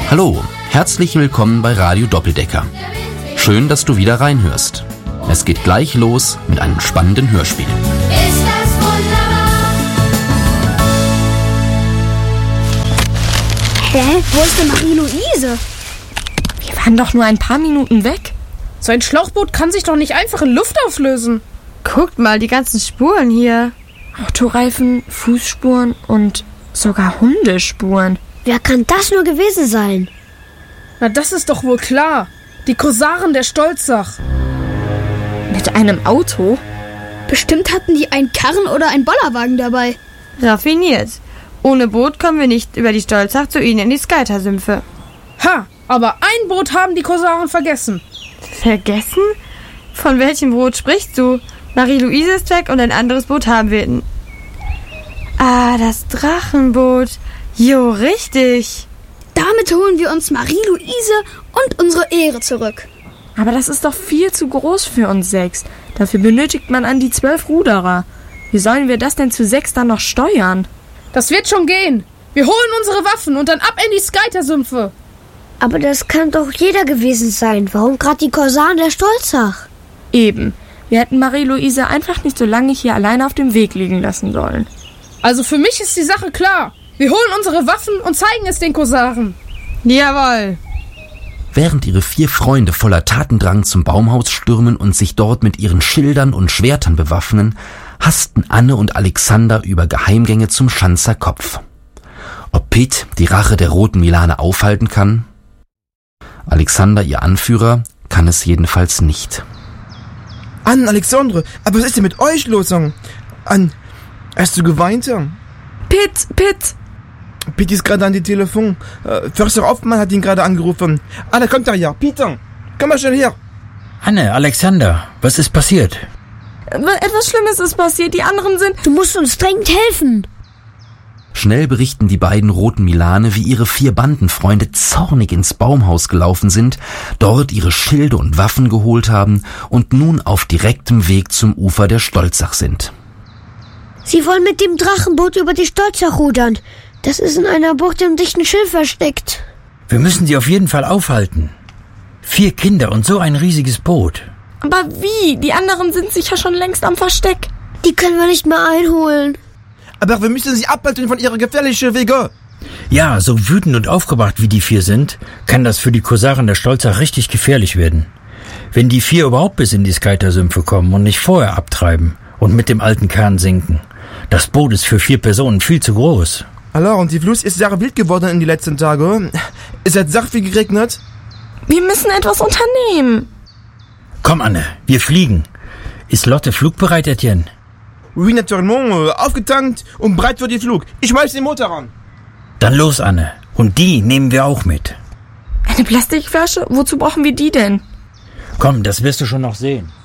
Hallo, herzlich willkommen bei Radio Doppeldecker. Schön, dass du wieder reinhörst. Es geht gleich los mit einem spannenden Hörspiel. Ist das wunderbar? Hä? Wo ist denn Marie-Louise? Wir waren doch nur ein paar Minuten weg. So ein Schlauchboot kann sich doch nicht einfach in Luft auflösen. Guckt mal, die ganzen Spuren hier. Autoreifen, Fußspuren und sogar Hundespuren. Wer kann das nur gewesen sein? Na, das ist doch wohl klar. Die Korsaren der Stolzach. Mit einem Auto? Bestimmt hatten die einen Karren oder einen Bollerwagen dabei. Raffiniert. Ohne Boot kommen wir nicht über die Stolzach zu ihnen in die Skyter-Sümpfe. Ha, aber ein Boot haben die Korsaren vergessen. Vergessen? Von welchem Boot sprichst du? Marie-Louise ist weg und ein anderes Boot haben wir. Ah, das Drachenboot. Jo, richtig. Damit holen wir uns Marie-Louise und unsere Ehre zurück. Aber das ist doch viel zu groß für uns 6. Dafür benötigt man an die 12 Ruderer. Wie sollen wir das denn zu 6 dann noch steuern? Das wird schon gehen. Wir holen unsere Waffen und dann ab in die Skyter-Sümpfe. Aber das kann doch jeder gewesen sein. Warum gerade die Korsaren der Stolzach? Eben. Wir hätten Marie-Louise einfach nicht so lange hier alleine auf dem Weg liegen lassen sollen. Also für mich ist die Sache klar. Wir holen unsere Waffen und zeigen es den Korsaren. Jawohl. Während ihre 4 Freunde voller Tatendrang zum Baumhaus stürmen und sich dort mit ihren Schildern und Schwertern bewaffnen, hasten Anne und Alexander über Geheimgänge zum Schanzer Kopf. Ob Pitt die Rache der roten Milane aufhalten kann? Alexander, ihr Anführer, kann es jedenfalls nicht. Anne, Alexandre, aber was ist denn mit euch los? Anne, hast du geweint? Pitt! Pitt ist gerade an die Telefon. Förster Hoffmann hat ihn gerade angerufen. Anne, kommt da her. Peter, komm mal schnell her. Anne, Alexander, was ist passiert? Etwas Schlimmes ist passiert. Die anderen sind... Du musst uns dringend helfen. Schnell berichten die beiden roten Milane, wie ihre 4 Bandenfreunde zornig ins Baumhaus gelaufen sind, dort ihre Schilde und Waffen geholt haben und nun auf direktem Weg zum Ufer der Stolzach sind. Sie wollen mit dem Drachenboot über die Stolzach rudern. Das ist in einer Bucht im dichten Schilf versteckt. Wir müssen sie auf jeden Fall aufhalten. 4 Kinder und so ein riesiges Boot. Aber wie? Die anderen sind sicher schon längst am Versteck. Die können wir nicht mehr einholen. Aber wir müssen sie abhalten von ihrer gefährlichen Wege. Ja, so wütend und aufgebracht wie die 4 sind, kann das für die Korsaren der Stolzach richtig gefährlich werden. Wenn die 4 überhaupt bis in die Skyter-Sümpfe kommen und nicht vorher abtreiben und mit dem alten Kahn sinken. Das Boot ist für 4 Personen viel zu groß. Alors, und die Fluss ist sehr wild geworden in die letzten Tage. Es hat sehr viel geregnet. Wir müssen etwas unternehmen. Komm, Anne, wir fliegen. Ist Lotte flugbereit, Etienne? Oui, naturellement, aufgetankt und bereit für die Flug. Ich schmeiß den Motor an. Dann los, Anne. Und die nehmen wir auch mit. Eine Plastikflasche? Wozu brauchen wir die denn? Komm, das wirst du schon noch sehen.